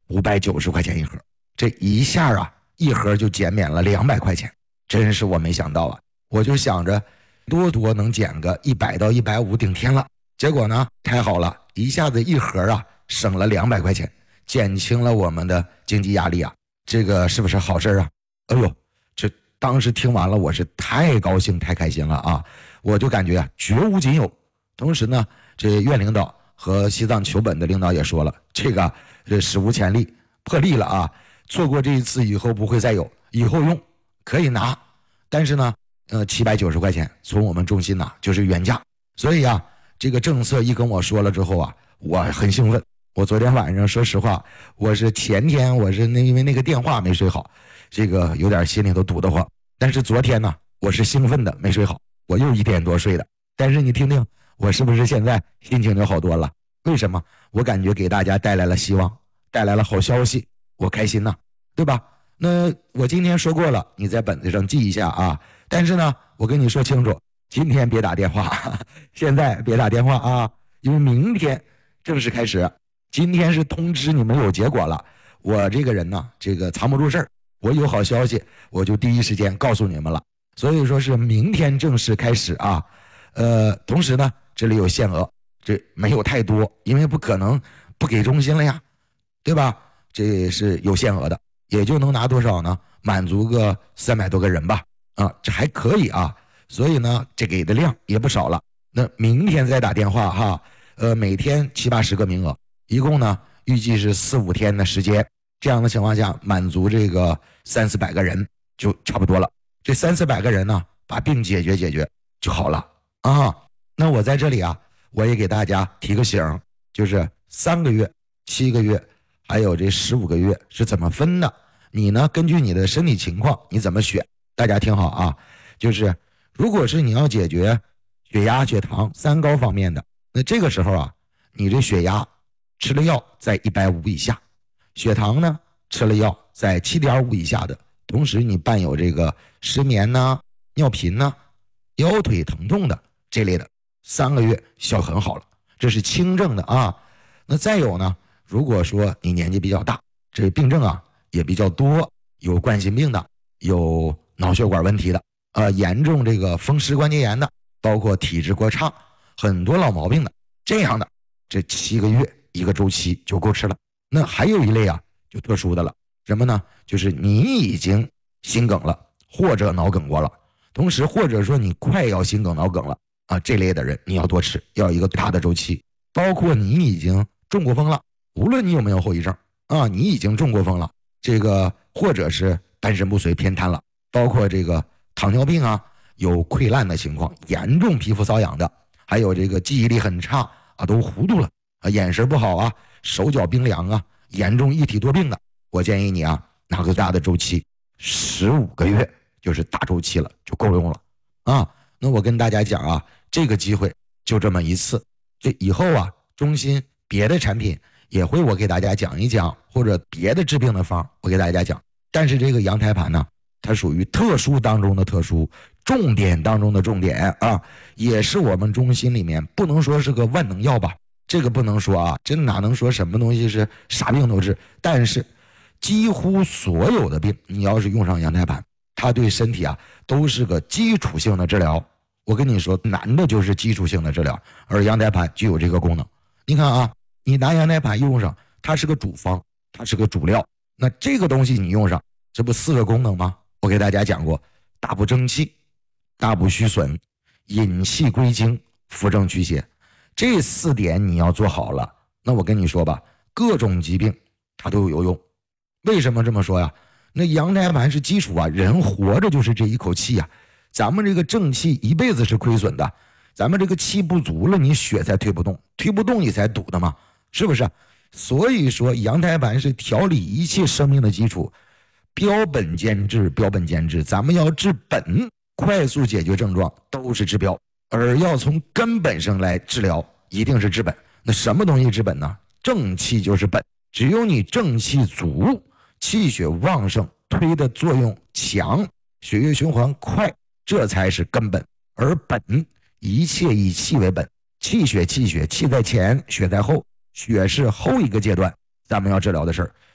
590块钱一盒，这一下啊，一盒就减免了200块钱，真是我没想到啊！我就想着多能减个100到150顶天了，结果呢，太好了，一下子一盒啊省了200块钱，减轻了我们的经济压力啊，这个是不是好事啊？哎呦，这当时听完了，我是太高兴太开心了啊！我就感觉啊，绝无仅有。同时呢，这院领导和西藏求本的领导也说了，这史无前例，破例了啊！错过这一次以后不会再有，以后用可以拿，但是呢，790块钱从我们中心拿就是原价。所以啊，这个政策一跟我说了之后啊，我很兴奋。我昨天晚上说实话，我是前天我是因为那个电话没睡好，这个有点心里头堵得慌。但是昨天呢，我是兴奋的没睡好，我又1点多睡的。但是你听听，我是不是现在心情就好多了？为什么？我感觉给大家带来了希望，带来了好消息，我开心呐，对吧？那我今天说过了，你在本子上记一下啊。但是呢，我跟你说清楚，今天别打电话，现在别打电话啊，因为明天正式开始。今天是通知你们有结果了，我这个人呢，这个藏不住事儿，我有好消息我就第一时间告诉你们了。所以说是明天正式开始啊。同时呢，这里有限额，这没有太多，因为不可能不给中心了呀，对吧？这是有限额的，也就能拿多少呢？满足个300多个人吧，啊，这还可以啊。所以呢，这给的量也不少了。那明天再打电话哈，每天70-80个名额，一共呢预计是4-5天的时间。这样的情况下，满足这个300-400个人就差不多了。这300-400个人呢，把病解决就好了啊。那我在这里啊，我也给大家提个醒，就是3个月、7个月，还有这15个月是怎么分的？你呢，根据你的身体情况，你怎么选？大家听好啊，就是如果是你要解决血压、血糖、三高方面的，那这个时候啊，你这血压吃了药在150以下，血糖呢吃了药在7.5以下的，同时你伴有这个失眠呐、尿频呐、腰腿疼痛的这类的，3个月效很好了，这是轻症的啊。那再有呢，如果说你年纪比较大，这病症啊也比较多，有冠心病的，有脑血管问题的，严重这个风湿关节炎的，包括体质过差，很多老毛病的，这样的这7个月一个周期就够吃了。那还有一类啊，就特殊的了，什么呢？就是你已经心梗了，或者脑梗过了，同时或者说你快要心梗脑梗了啊，这类的人你要多吃，要一个大的周期。包括你已经中过风了，无论你有没有后遗症啊，你已经中过风了，这个或者是半身不遂偏瘫了，包括这个糖尿病啊，有溃烂的情况，严重皮肤瘙痒的，还有这个记忆力很差啊，都糊涂了啊，眼神不好啊，手脚冰凉啊，严重一体多病的，我建议你啊，拿个大的周期，15个月就是大周期了，就够用了啊。那我跟大家讲啊，这个机会就这么一次，这以后啊，中心别的产品也会我给大家讲一讲，或者别的治病的方我给大家讲。但是这个羊胎盘呢，它属于特殊当中的特殊，重点当中的重点啊，也是我们中心里面不能说是个万能药吧，这个不能说啊，真哪能说什么东西是啥病都治？但是几乎所有的病，你要是用上羊胎盘，它对身体啊都是个基础性的治疗。我跟你说，难的就是基础性的治疗，而羊胎盘具有这个功能。你看啊，你拿羊胎盘用上，它是个主方，它是个主料，那这个东西你用上，这不4个功能吗？我给大家讲过，大补正气，大补虚损，引气归经，扶正祛邪，这4点你要做好了，那我跟你说吧，各种疾病它都有用。为什么这么说呀？那羊胎盘是基础啊，人活着就是这一口气啊，咱们这个正气一辈子是亏损的，咱们这个气不足了，你血才推不动，推不动你才堵的嘛，是不是？所以说羊胎盘是调理一切生命的基础，标本兼治，标本兼治，咱们要治本，快速解决症状都是治标，而要从根本上来治疗，一定是治本。那什么东西治本呢？正气就是本，只有你正气足，气血旺盛，推的作用强，血液循环快，这才是根本。而本一切以气为本，气血气在前，血在后，血是后一个阶段咱们要治疗的事儿。